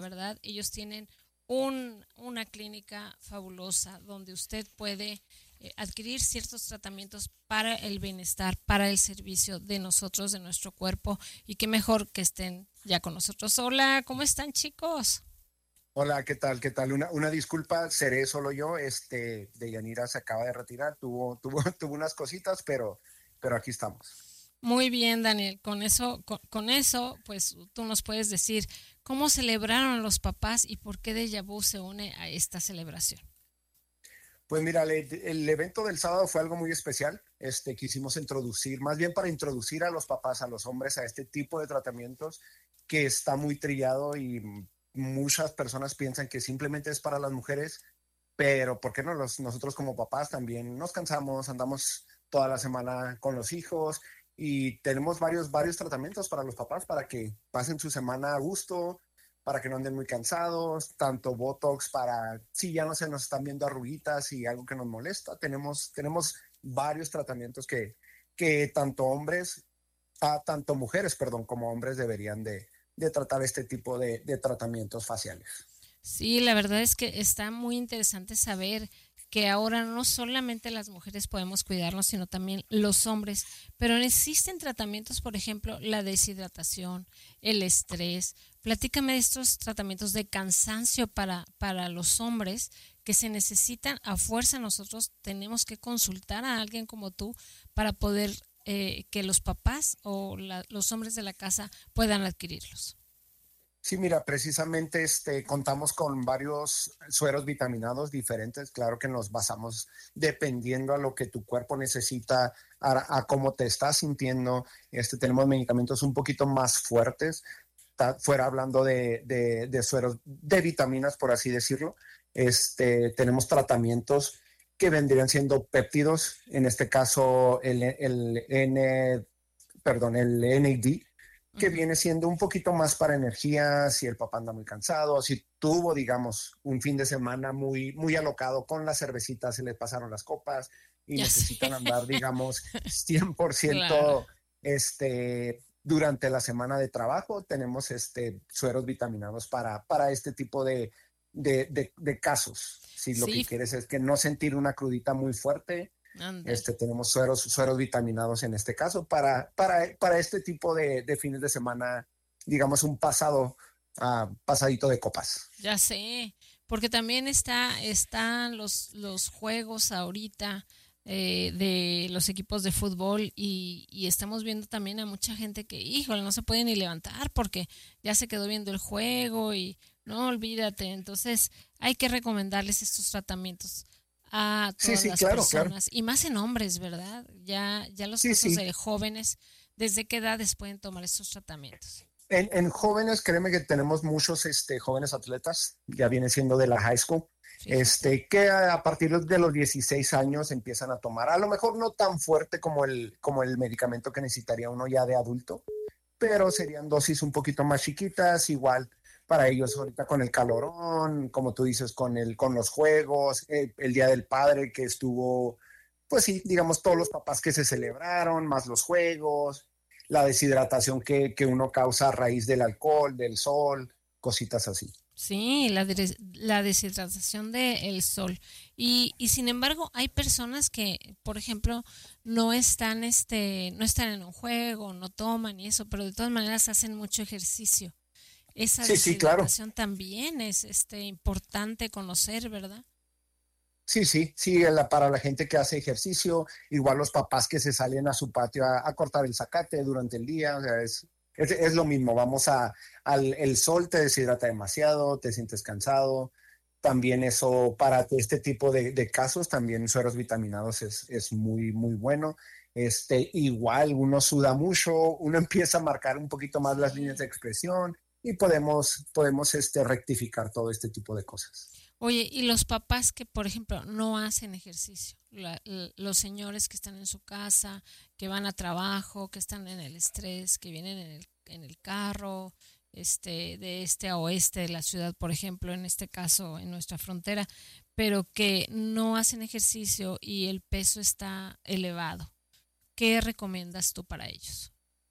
¿verdad? Ellos tienen una clínica fabulosa donde usted puede adquirir ciertos tratamientos para el bienestar, para el servicio de nosotros, de nuestro cuerpo, y qué mejor que estén ya con nosotros. Hola, ¿cómo están, chicos? Hola, ¿qué tal? ¿Qué tal? Una disculpa, seré solo yo. Deyanira se acaba de retirar, tuvo unas cositas, pero aquí estamos. Muy bien, Daniel. Con eso, pues tú nos puedes decir cómo celebraron los papás y por qué Deja Vu se une a esta celebración. Pues mira, el evento del sábado fue algo muy especial. Quisimos introducir, más bien para introducir a los papás, a los hombres, a este tipo de tratamientos que está muy trillado y muchas personas piensan que simplemente es para las mujeres, pero ¿por qué no nosotros como papás también nos cansamos, andamos toda la semana con los hijos y tenemos varios tratamientos para los papás para que pasen su semana a gusto, para que no anden muy cansados, tanto Botox para, si ya no se nos están viendo arruguitas y algo que nos molesta, tenemos varios tratamientos que tanto hombres, tanto mujeres, perdón, como hombres deberían de tratar este tipo de tratamientos faciales. Sí, la verdad es que está muy interesante saber que ahora no solamente las mujeres podemos cuidarnos, sino también los hombres. Pero existen tratamientos, por ejemplo, la deshidratación, el estrés. Platícame de estos tratamientos de cansancio para los hombres que se necesitan a fuerza. Nosotros tenemos que consultar a alguien como tú para poder que los papás o los hombres de la casa puedan adquirirlos. Sí, mira, precisamente contamos con varios sueros vitaminados diferentes. Claro que nos basamos dependiendo a lo que tu cuerpo necesita, a cómo te estás sintiendo. Tenemos medicamentos un poquito más fuertes, fuera hablando de sueros de vitaminas, por así decirlo. Tenemos tratamientos que vendrían siendo péptidos, en este caso el NAD, que Ujú. viene siendo un poquito más para energía, si el papá anda muy cansado, si tuvo, digamos, un fin de semana muy alocado con las cervecitas, se le pasaron las copas y Ya sé, necesitan andar, digamos, 100% claro. durante la semana de trabajo, tenemos sueros vitaminados para este tipo de casos. Si lo que Sí, quieres es que no sentir una crudita muy fuerte, ándale. tenemos sueros vitaminados en este caso para este tipo de fines de semana, digamos un pasadito de copas. Ya sé, porque también están los juegos ahorita de los equipos de fútbol y estamos viendo también a mucha gente que, híjole, no se puede ni levantar porque ya se quedó viendo el juego y no olvídate. Entonces hay que recomendarles estos tratamientos a Sí, todas sí, las claro, claro. personas y más en hombres, ¿verdad? Ya los Sí, casos sí. de jóvenes, ¿desde qué edades pueden tomar estos tratamientos? En jóvenes, créeme que tenemos muchos jóvenes atletas, ya viene siendo de la high school, Fíjate. que a partir de los 16 años empiezan a tomar, a lo mejor no tan fuerte como el medicamento que necesitaría uno ya de adulto, pero serían dosis un poquito más chiquitas, igual para ellos ahorita con el calorón, como tú dices, con los juegos, el Día del Padre que estuvo, pues sí, digamos, todos los papás que se celebraron, más los juegos, la deshidratación que uno causa a raíz del alcohol, del sol, cositas así. Sí, la deshidratación del sol. Y sin embargo, hay personas que, por ejemplo, no están en un juego, no toman y eso, pero de todas maneras hacen mucho ejercicio. Esa Sí, sí, claro. deshidratación también es importante conocer, ¿verdad? Sí, sí, sí, para la gente que hace ejercicio, igual los papás que se salen a su patio a cortar el zacate durante el día, o sea, es lo mismo, el sol te deshidrata demasiado, te sientes cansado, también eso para este tipo de casos, también sueros vitaminados es muy bueno. Igual uno suda mucho, uno empieza a marcar un poquito más las líneas Sí. de expresión y podemos rectificar todo este tipo de cosas. Oye, y los papás que, por ejemplo, no hacen ejercicio, los señores que están en su casa, que van a trabajo, que están en el estrés, que vienen en el carro, de este a oeste de la ciudad, por ejemplo, en este caso, en nuestra frontera, pero que no hacen ejercicio y el peso está elevado. ¿Qué recomiendas tú para ellos?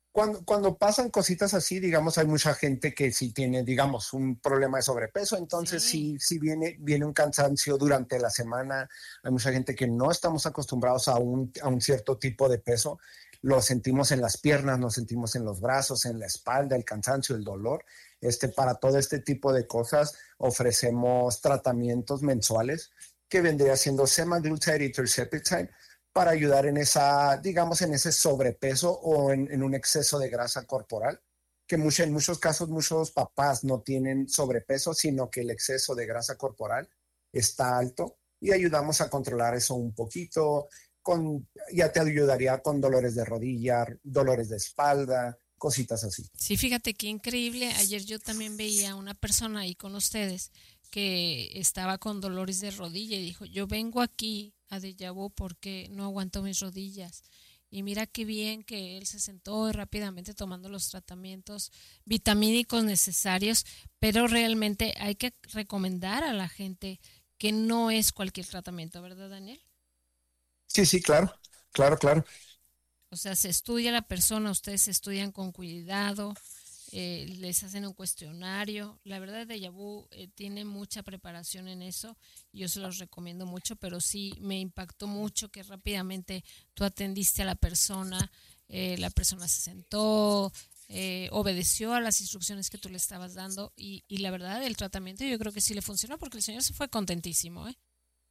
Cuando pasan cositas así, digamos, hay mucha gente que sí tiene, digamos, un problema de sobrepeso, entonces Sí. sí viene un cansancio durante la semana. Hay mucha gente que no estamos acostumbrados a un cierto tipo de peso. Lo sentimos en las piernas, lo sentimos en los brazos, en la espalda, el cansancio, el dolor. Para todo este tipo de cosas ofrecemos tratamientos mensuales que vendría siendo semaglutide y tirzepatide para ayudar en esa, digamos, en ese sobrepeso o en un exceso de grasa corporal, que en muchos casos muchos papás no tienen sobrepeso, sino que el exceso de grasa corporal está alto y ayudamos a controlar eso un poquito, ya te ayudaría con dolores de rodilla, dolores de espalda, cositas así. Sí, fíjate qué increíble. Ayer yo también veía a una persona ahí con ustedes que estaba con dolores de rodilla y dijo, yo vengo aquí a Déjà Vu porque no aguanto mis rodillas. Y mira qué bien que él se sentó rápidamente tomando los tratamientos vitamínicos necesarios, pero realmente hay que recomendar a la gente que no es cualquier tratamiento, ¿verdad, Daniel? Sí, claro, claro. O sea, se estudia la persona, ustedes se estudian con cuidado, les hacen un cuestionario. La verdad, Deja Vu tiene mucha preparación en eso. Yo se los recomiendo mucho, pero sí me impactó mucho que rápidamente tú atendiste a la persona se sentó, obedeció a las instrucciones que tú le estabas dando y la verdad, el tratamiento yo creo que sí le funcionó porque el señor se fue contentísimo, ¿eh?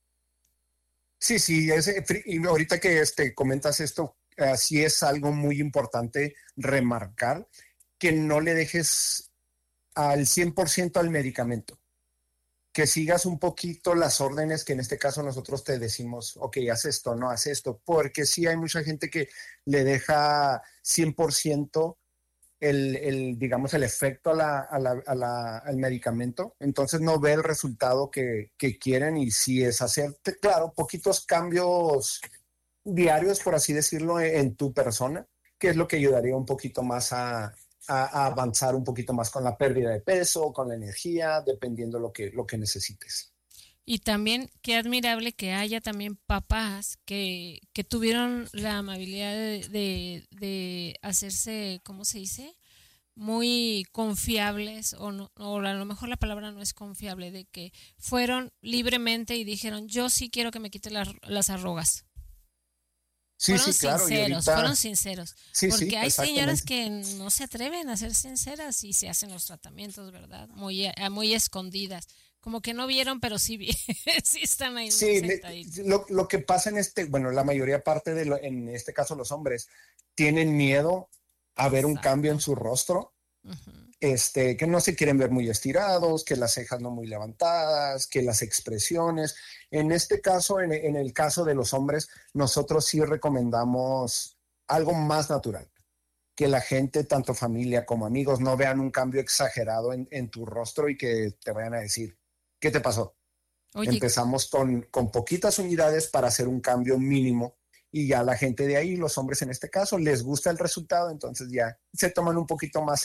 Sí, y ahorita que comentas esto, sí es algo muy importante remarcar que no le dejes al 100% al medicamento, que sigas un poquito las órdenes que en este caso nosotros te decimos, ok, haz esto, no haz esto, porque sí hay mucha gente que le deja 100% digamos, el efecto al medicamento, entonces no ve el resultado que quieren y si es hacer, claro, poquitos cambios diarios, por así decirlo, en tu persona, que es lo que ayudaría un poquito más a avanzar un poquito más con la pérdida de peso, con la energía, dependiendo lo que necesites. Y también qué admirable que haya también papás que tuvieron la amabilidad de hacerse, ¿cómo se dice? Muy confiables, o, no, o a lo mejor la palabra no es confiable, de que fueron libremente y dijeron, yo sí quiero que me quite las arrugas. Sí, claro, y Fueron ahorita, sinceros, sí, porque hay señoras exactamente. que no se atreven a ser sinceras y se hacen los tratamientos, ¿verdad? Muy, muy escondidas, como que no vieron, pero sí, sí están ahí muy Sí, sentaditos. lo que pasa bueno, la mayoría parte en este caso los hombres, tienen miedo a ver un cambio en Exacto. su rostro, Ujú. que no se quieren ver muy estirados, que las cejas no muy levantadas, que las expresiones. En este caso, en el caso de los hombres, nosotros sí recomendamos algo más natural, que la gente, tanto familia como amigos, no vean un cambio exagerado en tu rostro y que te vayan a decir, ¿qué te pasó? Oye, Empezamos con poquitas unidades para hacer un cambio mínimo y ya la gente de ahí, los hombres en este caso, les gusta el resultado, entonces ya se toman un poquito más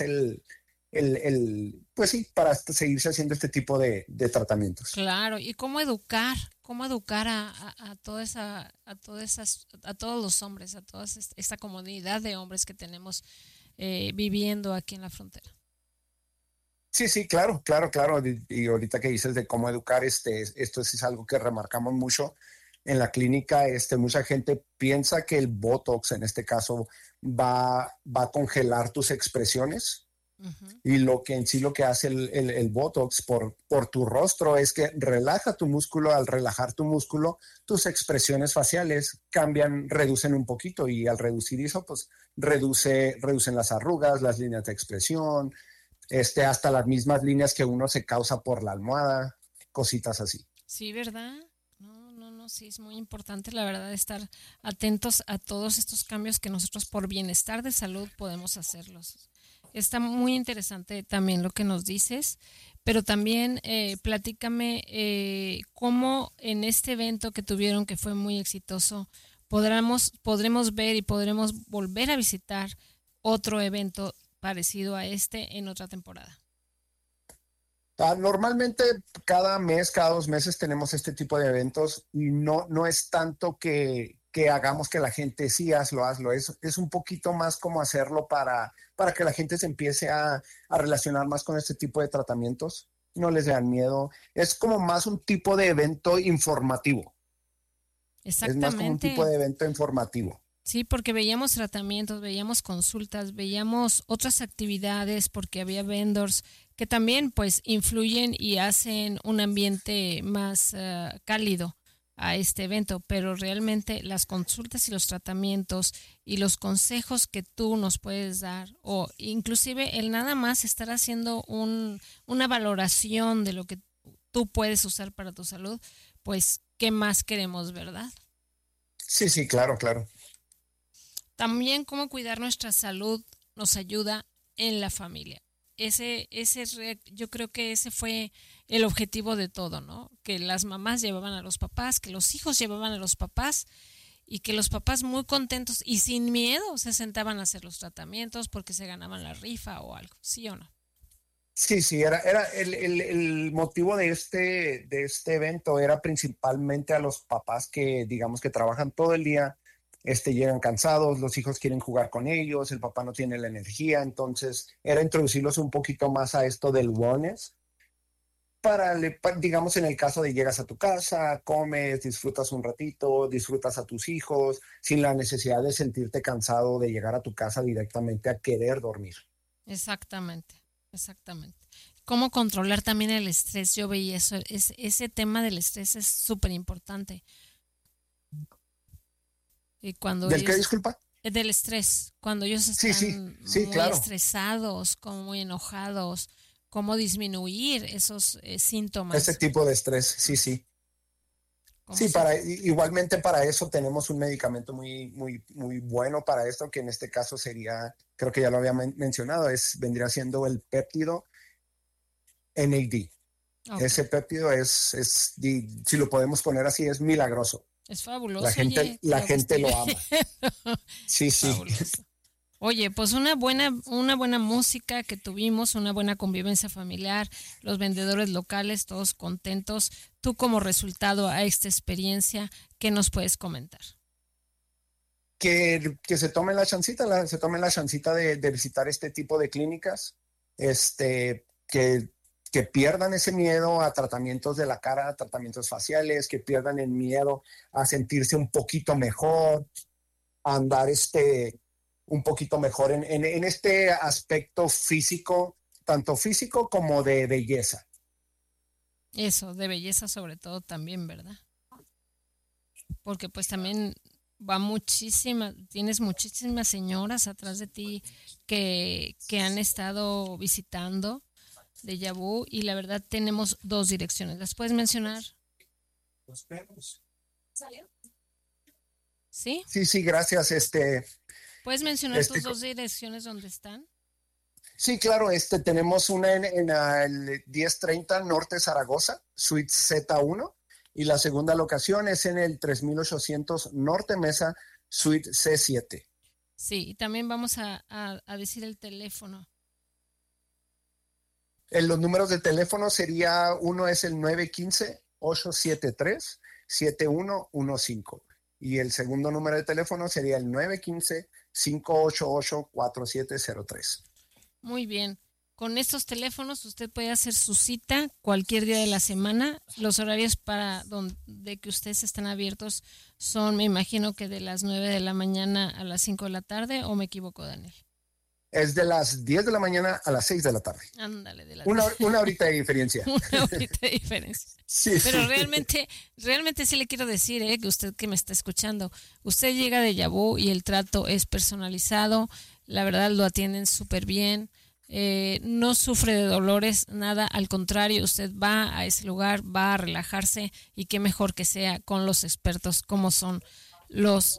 pues sí, para seguirse haciendo este tipo de tratamientos. claro, ¿y cómo educar a toda a todos los hombres, a toda esta comunidad de hombres que tenemos viviendo aquí en la frontera? Sí, claro. Y ahorita que dices de cómo educar, esto sí es algo que remarcamos mucho en la clínica. Mucha gente piensa que el Botox, en este caso, va a congelar tus expresiones. Ujú. Y lo que en sí lo que hace el Botox por tu rostro es que relaja tu músculo. Al relajar tu músculo, tus expresiones faciales cambian, reducen un poquito y al reducir eso, pues reducen las arrugas, las líneas de expresión, hasta las mismas líneas que uno se causa por la almohada, cositas así. Sí, ¿verdad? No, sí, es muy importante, la verdad, estar atentos a todos estos cambios que nosotros por bienestar de salud podemos hacerlos. Está muy interesante también lo que nos dices, pero también platícame cómo en este evento que tuvieron, que fue muy exitoso, podremos ver y podremos volver a visitar otro evento parecido a este en otra temporada. Normalmente cada mes, cada 2 meses tenemos este tipo de eventos y no es tanto que hagamos que la gente sí hazlo. Es un poquito más como hacerlo para que la gente se empiece a relacionar más con este tipo de tratamientos. No les dan miedo. Es como más un tipo de evento informativo. Es más como un tipo Exactamente. de evento informativo. Sí, porque veíamos tratamientos, veíamos consultas, veíamos otras actividades, porque había vendors que también pues influyen y hacen un ambiente más cálido a este evento, pero realmente las consultas y los tratamientos y los consejos que tú nos puedes dar, o inclusive el nada más estar haciendo una valoración de lo que tú puedes usar para tu salud, pues, ¿qué más queremos, verdad? Sí, sí, claro, claro. También cómo cuidar nuestra salud nos ayuda en la familia. Yo creo que ese fue el objetivo de todo, ¿no? Que las mamás llevaban a los papás, que los hijos llevaban a los papás y que los papás muy contentos y sin miedo se sentaban a hacer los tratamientos porque se ganaban la rifa o algo, ¿sí o no? Sí, sí, era el motivo de este evento era principalmente a los papás que, digamos, que trabajan todo el día, llegan cansados, los hijos quieren jugar con ellos, el papá no tiene la energía, entonces era introducirlos un poquito más a esto del wellness, digamos, en el caso de llegas a tu casa, comes, disfrutas un ratito, disfrutas a tus hijos, sin la necesidad de sentirte cansado de llegar a tu casa directamente a querer dormir. Exactamente, exactamente. Cómo controlar también el estrés, yo veía eso, ese tema del estrés es súper importante. Y cuando ¿Del qué, ellos, disculpa? del estrés, cuando ellos Sí, sí, están sí, muy claro. estresados, como muy enojados, cómo disminuir esos Ese síntomas, tipo de estrés, sí, sí. cómo Sí, se... igualmente para eso tenemos un medicamento muy, muy, muy bueno para esto, que en este caso sería, creo que ya lo había mencionado, vendría siendo el péptido NAD. Ok, Ese péptido si lo podemos poner así, es milagroso. es La fabuloso, gente, oye, la lo que gente estoy lo viendo, ama. Sí, sí. fabuloso. Oye, pues una buena música que tuvimos, una buena convivencia familiar, los vendedores locales, todos contentos. Tú como resultado a esta experiencia, ¿qué nos puedes comentar? Que se tomen la chancita de visitar este tipo de clínicas, que pierdan ese miedo a tratamientos de la cara, a tratamientos faciales, que pierdan el miedo a sentirse un poquito mejor, a andar un poquito mejor en este aspecto físico, tanto físico como de belleza. Eso, de belleza sobre todo también, ¿verdad? Porque pues también tienes muchísimas señoras atrás de ti que han estado visitando de Yabú y la verdad tenemos dos direcciones. ¿Las puedes mencionar? ¿Sí? Sí, sí, gracias. ¿Puedes mencionar Este, tus dos direcciones donde están? Sí, claro, tenemos una en el 1030 Norte Zaragoza, Suite Z1, y la segunda locación es en el 3800 Norte Mesa, Suite C7. Sí, y también vamos a decir el teléfono. Los números de teléfono uno es el 915-873-7115 y el segundo número de teléfono sería el 915-588-4703. Muy bien. Con estos teléfonos usted puede hacer su cita cualquier día de la semana. Los horarios para donde que ustedes están abiertos son, me imagino que de las 9 de la mañana a las 5 de la tarde, ¿o me equivoco, Daniel? Es de las 10 de la mañana a las 6 de la tarde. Ándale, de las Una horita de diferencia. una horita de diferencia. Sí, Pero sí. realmente sí le quiero decir, que usted que me está escuchando, usted llega de Yabú y el trato es personalizado, la verdad lo atienden súper bien, no sufre de dolores, nada, al contrario, usted va a ese lugar, va a relajarse y qué mejor que sea con los expertos como son los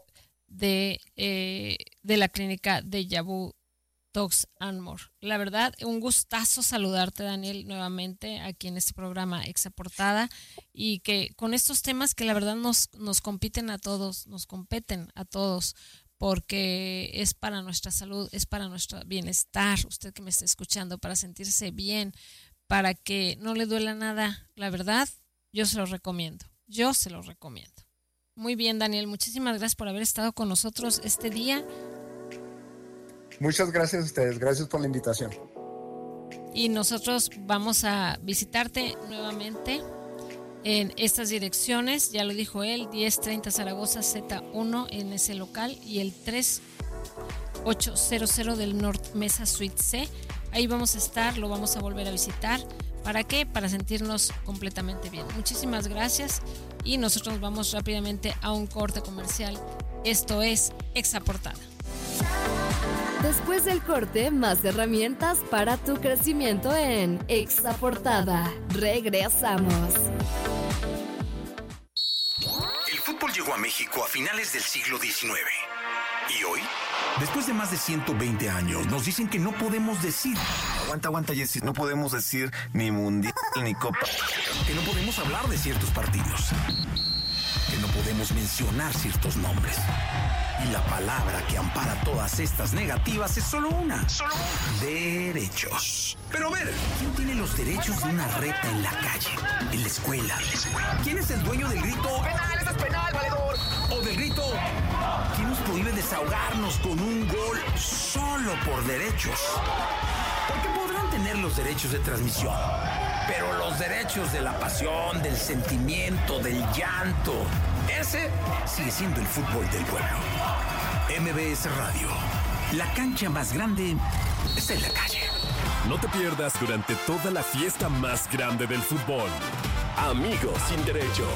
de la clínica de Yabú Dogs and More. La verdad, un gustazo saludarte, Daniel, nuevamente aquí en este programa Exaportada y que con estos temas que la verdad nos compiten a todos, nos competen a todos, porque es para nuestra salud, es para nuestro bienestar, usted que me está escuchando, para sentirse bien, para que no le duela nada, la verdad, yo se lo recomiendo, yo se lo recomiendo. Muy bien, Daniel, muchísimas gracias por haber estado con nosotros este día. Muchas gracias a ustedes, gracias por la invitación. Y nosotros vamos a visitarte nuevamente en estas direcciones, ya lo dijo él, 1030 Zaragoza Z1 en ese local y el 3800 del North Mesa Suite C. Ahí vamos a estar, lo vamos a volver a visitar. ¿Para qué? Para sentirnos completamente bien. Muchísimas gracias y nosotros nos vamos rápidamente a un corte comercial. Esto es Exaportada. Después del corte, más herramientas para tu crecimiento en Exaportada. Regresamos. El fútbol llegó a México a finales del siglo XIX. ¿Y hoy? Después de más de 120 años, nos dicen que no podemos decir... Aguanta, Jessy. No podemos decir ni mundial ni copa. Que no podemos hablar de ciertos partidos. Que no podemos mencionar ciertos nombres. Y la palabra que ampara todas estas negativas es solo una. Derechos. Pero a ver, ¿quién tiene los derechos de una reta en la calle, en la escuela? ¿Quién es el dueño del grito? ¡Penal, eso es penal, valedor! O del grito, ¿quién nos prohíbe desahogarnos con un gol solo por derechos? Porque podrán tener los derechos de transmisión, pero los derechos de la pasión, del sentimiento, del llanto, ese sigue siendo el fútbol del pueblo. MBS Radio, la cancha más grande está en la calle. No te pierdas durante toda la fiesta más grande del fútbol. Amigos sin derechos.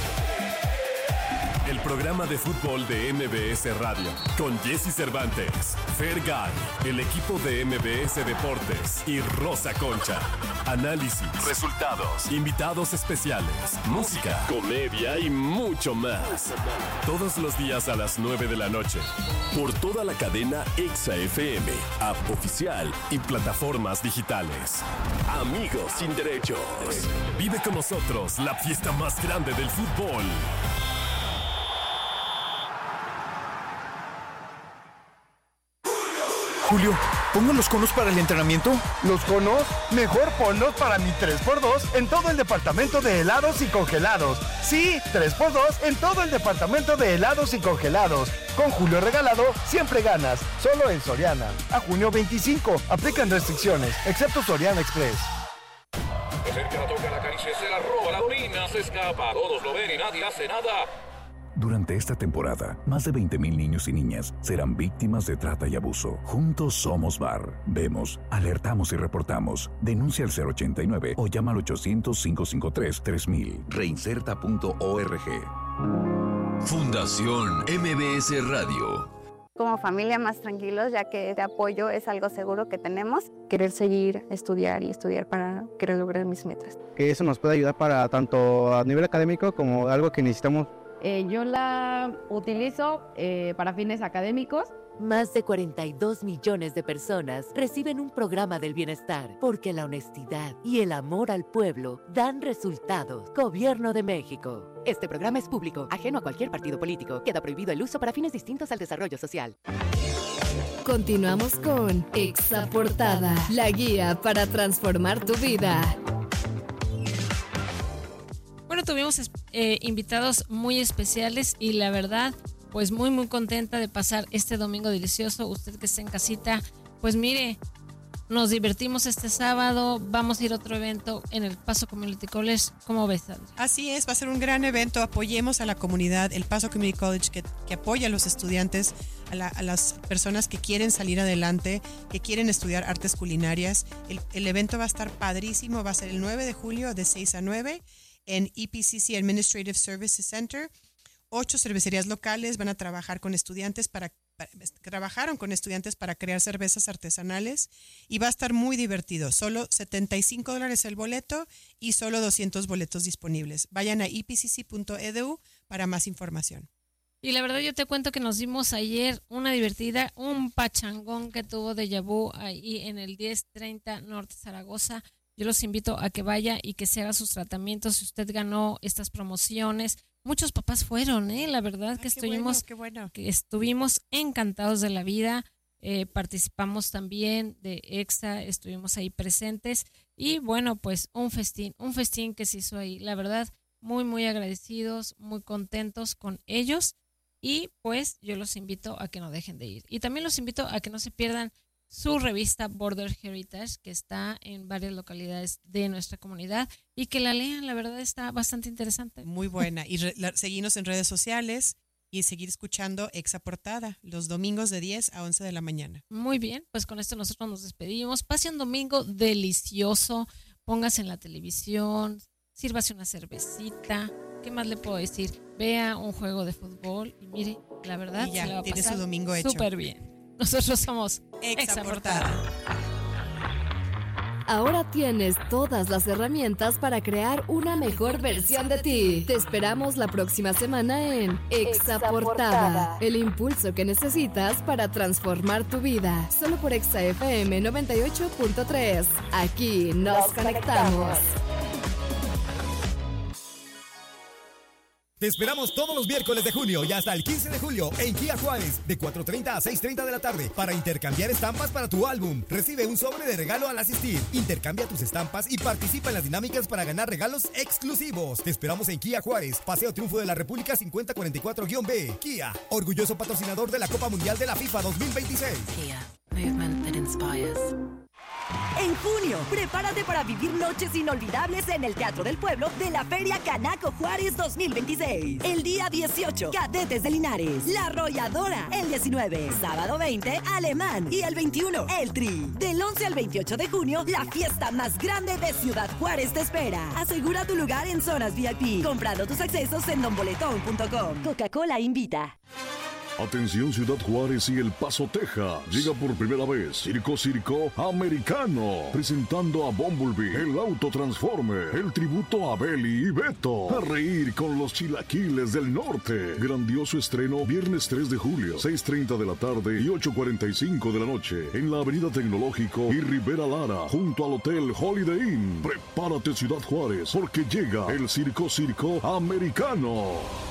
El programa de fútbol de MBS Radio, con Jessy Cervantes, Fergay, el equipo de MBS Deportes y Rosa Concha. Análisis, resultados, invitados especiales, música, comedia y mucho más. Todos los días a las 9 de la noche, por toda la cadena Exa FM, app oficial y plataformas digitales. Amigos sin derechos. Vive con nosotros la fiesta más grande del fútbol. Julio, ¿pongo los conos para el entrenamiento? ¿Los conos? Mejor ponlos para mi 3x2 en todo el departamento de helados y congelados. Sí, 3x2 en todo el departamento de helados y congelados. Con Julio regalado, siempre ganas. Solo en Soriana. A junio 25. Aplican restricciones, excepto Soriana Express. Se acerca, toca, la acaricia, se la roba, la domina, se escapa. Todos lo ven y nadie hace nada. Durante esta temporada, más de 20,000 niños y niñas serán víctimas de trata y abuso. Juntos somos VAR. Vemos, alertamos y reportamos. Denuncia al 089 o llama al 800-553-3000. Reinserta.org. Fundación MBS Radio. Como familia más tranquilos, ya que este apoyo es algo seguro que tenemos. Querer seguir, estudiar para querer lograr mis metas. Que eso nos puede ayudar para tanto a nivel académico como algo que necesitamos. Yo la utilizo para fines académicos. Más de 42 millones de personas reciben un programa del bienestar porque la honestidad y el amor al pueblo dan resultados. Gobierno de México. Este programa es público, ajeno a cualquier partido político. Queda prohibido el uso para fines distintos al desarrollo social. Continuamos con Exaportada, la guía para transformar tu vida. Bueno, tuvimos invitados muy especiales y la verdad, pues muy muy contenta de pasar este domingo delicioso. Usted que está en casita, pues mire, nos divertimos este sábado, vamos a ir a otro evento en el Paso Community College. ¿Cómo ves, Sandra? Así es, va a ser un gran evento. Apoyemos a la comunidad, el Paso Community College que apoya a los estudiantes, a las personas que quieren salir adelante, que quieren estudiar artes culinarias. El evento va a estar padrísimo, va a ser el 9 de julio de 6 a 9 en EPCC Administrative Services Center. 8 cervecerías locales van a trabajar con estudiantes trabajaron con estudiantes para crear cervezas artesanales y va a estar muy divertido. Solo $75 el boleto y solo 200 boletos disponibles. Vayan a epcc.edu para más información. Y la verdad yo te cuento que nos dimos ayer una divertida, un pachangón que tuvo Déjà Vu ahí en el 1030 Norte Zaragoza. Yo los invito a que vaya y que se haga sus tratamientos. Si usted ganó estas promociones, muchos papás fueron, la verdad que estuvimos encantados de la vida. Participamos también de EXA, estuvimos ahí presentes y bueno, pues un festín que se hizo ahí. La verdad, muy, muy agradecidos, muy contentos con ellos y pues yo los invito a que no dejen de ir. Y también los invito a que no se pierdan su revista Border Heritage, que está en varias localidades de nuestra comunidad y que la lean, la verdad está bastante interesante. Muy buena. Y seguirnos en redes sociales y seguir escuchando Exaportada los domingos de 10 a 11 de la mañana. Muy bien, pues con esto nosotros nos despedimos. Pase un domingo delicioso, póngase en la televisión, sírvase una cervecita, ¿qué más le puedo decir? Vea un juego de fútbol y mire, la verdad y ya, se le va a tiene pasar su domingo hecho. súper bien. Nosotros somos Exaportada. Ahora tienes todas las herramientas para crear una mejor versión de ti. Te esperamos la próxima semana en Exaportada, el impulso que necesitas para transformar tu vida. Solo por Exa FM 98.3. Aquí nos conectamos. Te esperamos todos los miércoles de junio y hasta el 15 de julio en Kia Juárez, de 4:30 a 6:30 de la tarde, para intercambiar estampas para tu álbum. Recibe un sobre de regalo al asistir. Intercambia tus estampas y participa en las dinámicas para ganar regalos exclusivos. Te esperamos en Kia Juárez, Paseo Triunfo de la República 5044-B. Kia, orgulloso patrocinador de la Copa Mundial de la FIFA 2026. Kia, movement that inspires. En junio, prepárate para vivir noches inolvidables en el Teatro del Pueblo de la Feria Canaco Juárez 2026. El día 18, Cadetes de Linares, La Arrolladora. El 19, sábado 20, Alemán. Y el 21, El Tri. Del 11 al 28 de junio, la fiesta más grande de Ciudad Juárez te espera. Asegura tu lugar en zonas VIP, comprando tus accesos en donboletón.com. Coca-Cola invita. Atención Ciudad Juárez y El Paso, Texas. Llega por primera vez Circo Americano, presentando a Bumblebee, el Autotransformer, el tributo a Belly y Beto. A reír con los chilaquiles del norte. Grandioso estreno viernes 3 de julio, 6:30 de la tarde y 8:45 de la noche, en la Avenida Tecnológico y Rivera Lara, junto al Hotel Holiday Inn. Prepárate Ciudad Juárez, porque llega el Circo Americano.